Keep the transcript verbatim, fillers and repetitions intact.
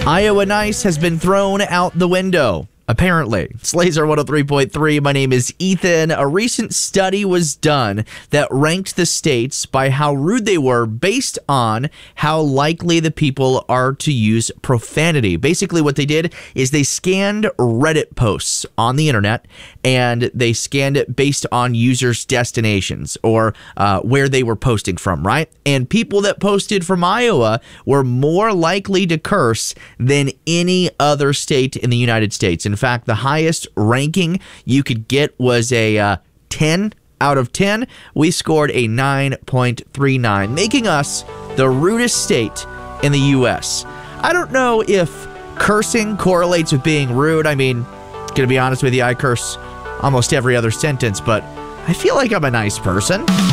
Iowa Nice has been thrown out the window. Apparently. It's Laser one oh three point three. My name is Ethan. A recent study was done that ranked the states by how rude they were based on how likely the people are to use profanity. Basically, what they did is they scanned Reddit posts on the internet, and they scanned it based on users' destinations or uh, where they were posting from, right? And people that posted from Iowa were more likely to curse than any other state in the United States. In fact, the highest ranking you could get was a uh, ten out of ten. We scored a nine point three nine, making us the rudest state in the U S. I don't know if cursing correlates with being rude. I mean, gonna be honest with you, I curse almost every other sentence, but I feel like I'm a nice person.